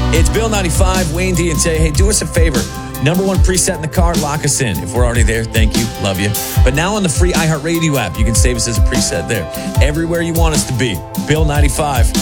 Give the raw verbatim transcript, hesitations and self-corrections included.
It's Bill ninety-five, Wayne D, and say, hey, do us a favor. Number one preset in the car, lock us in. If we're already there, thank you, love you. But now on the free iHeartRadio app, you can save us as a preset there. Everywhere you want us to be. Bill ninety-five.